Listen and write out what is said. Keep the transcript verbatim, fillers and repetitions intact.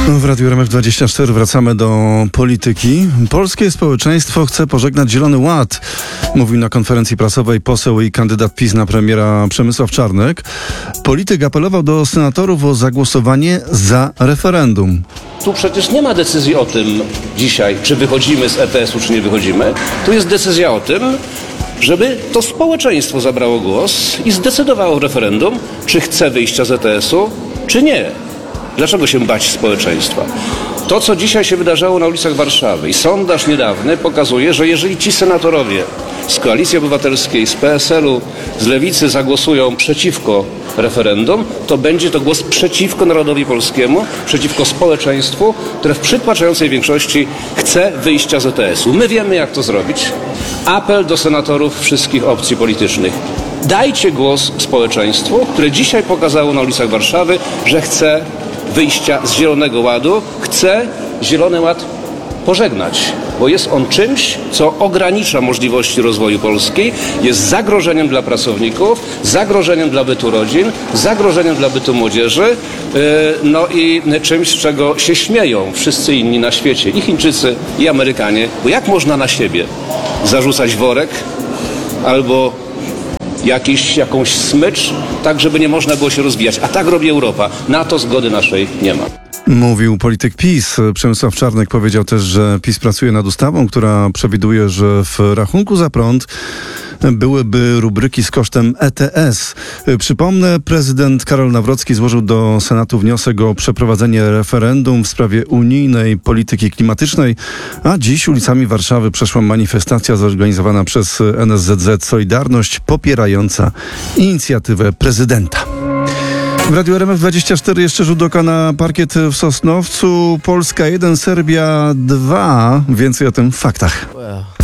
W Radiu R M F dwadzieścia cztery wracamy do polityki. Polskie społeczeństwo chce pożegnać Zielony Ład, mówił na konferencji prasowej poseł i kandydat PiS na premiera Przemysław Czarnek. Polityk apelował do senatorów o zagłosowanie za referendum. Tu przecież nie ma decyzji o tym dzisiaj, czy wychodzimy z E T S u, czy nie wychodzimy. Tu jest decyzja o tym, żeby to społeczeństwo zabrało głos i zdecydowało w referendum, czy chce wyjścia z E T S u, czy nie. Dlaczego się bać społeczeństwa? To, co dzisiaj się wydarzało na ulicach Warszawy i sondaż niedawny pokazuje, że jeżeli ci senatorowie z Koalicji Obywatelskiej, z P S L u, z Lewicy zagłosują przeciwko referendum, to będzie to głos przeciwko narodowi polskiemu, przeciwko społeczeństwu, które w przytłaczającej większości chce wyjścia z E T S u. My wiemy, jak to zrobić. Apel do senatorów wszystkich opcji politycznych. Dajcie głos społeczeństwu, które dzisiaj pokazało na ulicach Warszawy, że chce wyjścia z Zielonego Ładu, chce Zielony Ład pożegnać, bo jest on czymś, co ogranicza możliwości rozwoju Polski, jest zagrożeniem dla pracowników, zagrożeniem dla bytu rodzin, zagrożeniem dla bytu młodzieży, no i czymś, z czego się śmieją wszyscy inni na świecie, i Chińczycy, i Amerykanie, bo jak można na siebie zarzucać worek albo jakiś, jakąś smycz, tak żeby nie można było się rozwijać. A tak robi Europa. Na to zgody naszej nie ma. Mówił polityk PiS. Przemysław Czarnek powiedział też, że PiS pracuje nad ustawą, która przewiduje, że w rachunku za prąd byłyby rubryki z kosztem E T S. Przypomnę, prezydent Karol Nawrocki złożył do Senatu wniosek o przeprowadzenie referendum w sprawie unijnej polityki klimatycznej, a dziś ulicami Warszawy przeszła manifestacja zorganizowana przez N S Z Z Solidarność popierająca inicjatywę prezydenta. W Radiu R M F dwadzieścia cztery jeszcze rzut oka na parkiet w Sosnowcu. Polska jeden, Serbia dwa. Więcej o tym w faktach.